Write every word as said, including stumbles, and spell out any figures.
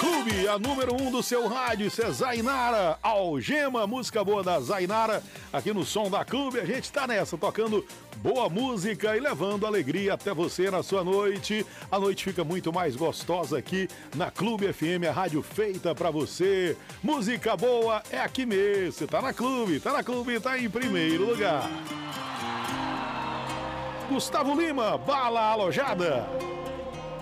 Clube, a número um do seu rádio, isso é Zainara, Algema, música boa da Zainara, aqui no Som da Clube. A gente tá nessa, tocando boa música e levando alegria até você na sua noite. A noite fica muito mais gostosa aqui na Clube F M, a rádio feita pra você. Música boa é aqui mesmo, você tá na Clube, tá na Clube, tá em primeiro lugar. Gustavo Lima, Bala Alojada.